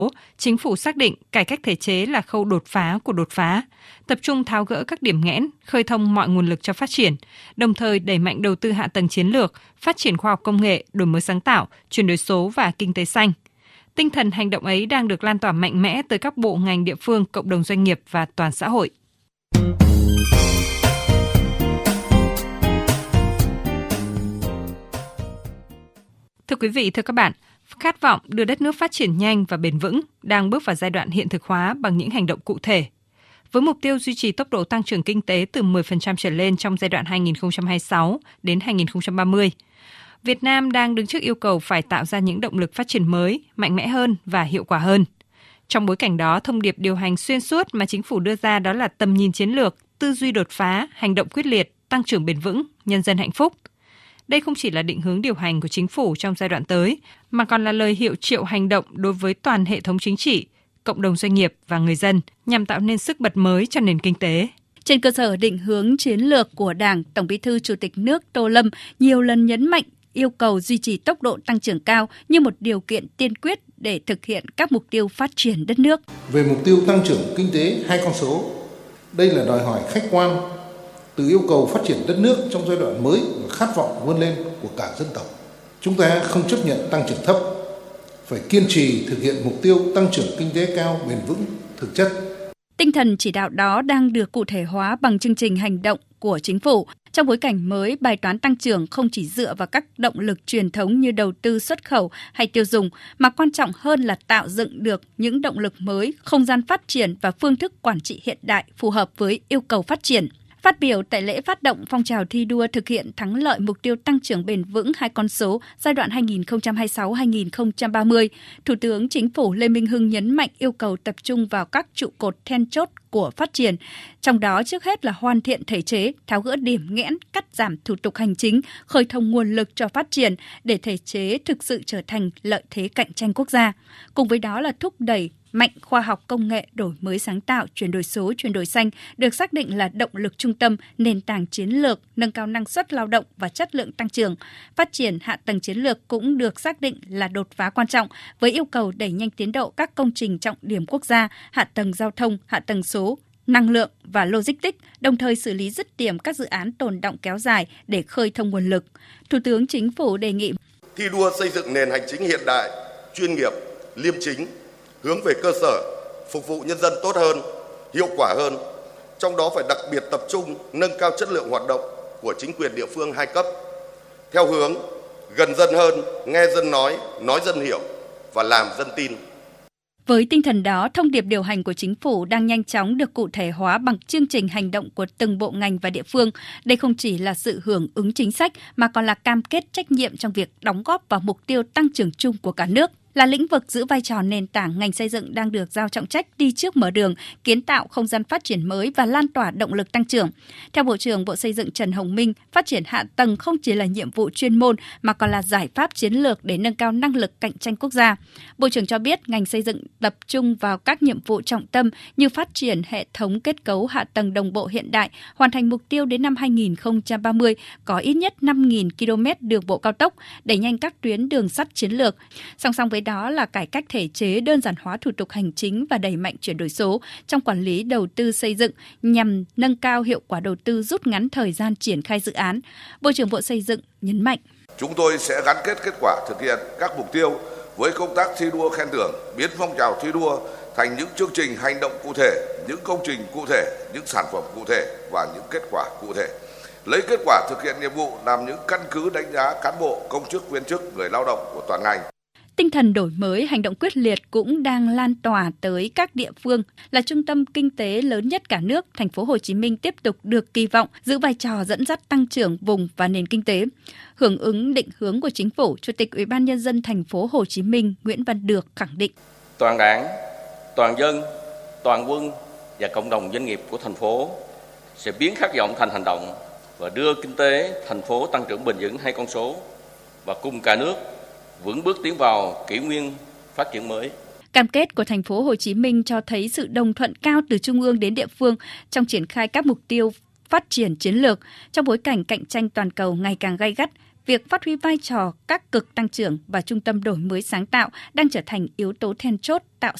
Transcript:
Chính phủ xác định cải cách thể chế là khâu đột phá của đột phá, tập trung tháo gỡ các điểm nghẽn, khơi thông mọi nguồn lực cho phát triển, đồng thời đẩy mạnh đầu tư hạ tầng chiến lược, phát triển khoa học công nghệ, đổi mới sáng tạo, chuyển đổi số và kinh tế xanh. Tinh thần hành động ấy đang được lan tỏa mạnh mẽ tới các bộ ngành địa phương, cộng đồng doanh nghiệp và toàn xã hội. Thưa quý vị, thưa các bạn, khát vọng đưa đất nước phát triển nhanh và bền vững đang bước vào giai đoạn hiện thực hóa bằng những hành động cụ thể. Với mục tiêu duy trì tốc độ tăng trưởng kinh tế từ 10% trở lên trong giai đoạn 2026 đến 2030, Việt Nam đang đứng trước yêu cầu phải tạo ra những động lực phát triển mới, mạnh mẽ hơn và hiệu quả hơn. Trong bối cảnh đó, thông điệp điều hành xuyên suốt mà chính phủ đưa ra đó là tầm nhìn chiến lược, tư duy đột phá, hành động quyết liệt, tăng trưởng bền vững, nhân dân hạnh phúc. Đây không chỉ là định hướng điều hành của chính phủ trong giai đoạn tới, mà còn là lời hiệu triệu hành động đối với toàn hệ thống chính trị, cộng đồng doanh nghiệp và người dân nhằm tạo nên sức bật mới cho nền kinh tế. Trên cơ sở định hướng chiến lược của Đảng, Tổng Bí thư Chủ tịch nước Tô Lâm nhiều lần nhấn mạnh yêu cầu duy trì tốc độ tăng trưởng cao như một điều kiện tiên quyết để thực hiện các mục tiêu phát triển đất nước. Về mục tiêu tăng trưởng kinh tế 2 con số, đây là đòi hỏi khách quan từ yêu cầu phát triển đất nước trong giai đoạn mới và khát vọng vươn lên của cả dân tộc. Chúng ta không chấp nhận tăng trưởng thấp, phải kiên trì thực hiện mục tiêu tăng trưởng kinh tế cao, bền vững, thực chất. Tinh thần chỉ đạo đó đang được cụ thể hóa bằng chương trình hành động của chính phủ. Trong bối cảnh mới, bài toán tăng trưởng không chỉ dựa vào các động lực truyền thống như đầu tư xuất khẩu hay tiêu dùng, mà quan trọng hơn là tạo dựng được những động lực mới, không gian phát triển và phương thức quản trị hiện đại phù hợp với yêu cầu phát triển. Phát biểu tại lễ phát động phong trào thi đua thực hiện thắng lợi mục tiêu tăng trưởng bền vững 2 con số giai đoạn 2026-2030, Thủ tướng Chính phủ Lê Minh Hưng nhấn mạnh yêu cầu tập trung vào các trụ cột then chốt của phát triển, trong đó trước hết là hoàn thiện thể chế, tháo gỡ điểm nghẽn, cắt giảm thủ tục hành chính, khơi thông nguồn lực cho phát triển để thể chế thực sự trở thành lợi thế cạnh tranh quốc gia. Cùng với đó là thúc đẩy mạnh khoa học công nghệ, đổi mới sáng tạo, chuyển đổi số, chuyển đổi xanh được xác định là động lực trung tâm, nền tảng chiến lược, nâng cao năng suất lao động và chất lượng tăng trưởng. Phát triển hạ tầng chiến lược cũng được xác định là đột phá quan trọng với yêu cầu đẩy nhanh tiến độ các công trình trọng điểm quốc gia, hạ tầng giao thông, hạ tầng số, năng lượng và logistics, đồng thời xử lý dứt điểm các dự án tồn đọng kéo dài để khơi thông nguồn lực. Thủ tướng Chính phủ đề nghị thi đua xây dựng nền hành chính hiện đại, chuyên nghiệp, liêm chính, hướng về cơ sở, phục vụ nhân dân tốt hơn, hiệu quả hơn. Trong đó phải đặc biệt tập trung nâng cao chất lượng hoạt động của chính quyền địa phương 2 cấp, theo hướng gần dân hơn, nghe dân nói dân hiểu và làm dân tin. Với tinh thần đó, thông điệp điều hành của chính phủ đang nhanh chóng được cụ thể hóa bằng chương trình hành động của từng bộ ngành và địa phương. Đây không chỉ là sự hưởng ứng chính sách mà còn là cam kết trách nhiệm trong việc đóng góp vào mục tiêu tăng trưởng chung của cả nước. Là lĩnh vực giữ vai trò nền tảng, ngành xây dựng đang được giao trọng trách đi trước mở đường, kiến tạo không gian phát triển mới và lan tỏa động lực tăng trưởng. Theo Bộ trưởng Bộ Xây dựng Trần Hồng Minh, phát triển hạ tầng không chỉ là nhiệm vụ chuyên môn mà còn là giải pháp chiến lược để nâng cao năng lực cạnh tranh quốc gia. Bộ trưởng cho biết ngành xây dựng tập trung vào các nhiệm vụ trọng tâm như phát triển hệ thống kết cấu hạ tầng đồng bộ hiện đại, hoàn thành mục tiêu đến năm 2030 có ít nhất 5.000 km đường bộ cao tốc, đẩy nhanh các tuyến đường sắt chiến lược. Song song với đó là cải cách thể chế, đơn giản hóa thủ tục hành chính và đẩy mạnh chuyển đổi số trong quản lý đầu tư xây dựng nhằm nâng cao hiệu quả đầu tư, rút ngắn thời gian triển khai dự án. Bộ trưởng Bộ Xây dựng nhấn mạnh. Chúng tôi sẽ gắn kết kết quả thực hiện các mục tiêu với công tác thi đua khen thưởng, biến phong trào thi đua thành những chương trình hành động cụ thể, những công trình cụ thể, những sản phẩm cụ thể và những kết quả cụ thể. Lấy kết quả thực hiện nhiệm vụ làm những căn cứ đánh giá cán bộ, công chức, viên chức, người lao động của toàn ngành. Tinh thần đổi mới, hành động quyết liệt cũng đang lan tỏa tới các địa phương. Là trung tâm kinh tế lớn nhất cả nước, thành phố Hồ Chí Minh tiếp tục được kỳ vọng giữ vai trò dẫn dắt tăng trưởng vùng và nền kinh tế. Hưởng ứng định hướng của chính phủ, Chủ tịch Ủy ban nhân dân thành phố Hồ Chí Minh Nguyễn Văn Được khẳng định: toàn Đảng, toàn dân, toàn quân và cộng đồng doanh nghiệp của thành phố sẽ biến khát vọng thành hành động và đưa kinh tế thành phố tăng trưởng bền vững 2 con số và cùng cả nước vững bước tiến vào kỷ nguyên phát triển mới. Cam kết của thành phố Hồ Chí Minh cho thấy sự đồng thuận cao từ trung ương đến địa phương trong triển khai các mục tiêu phát triển chiến lược. Trong bối cảnh cạnh tranh toàn cầu ngày càng gay gắt, việc phát huy vai trò các cực tăng trưởng và trung tâm đổi mới sáng tạo đang trở thành yếu tố then chốt tạo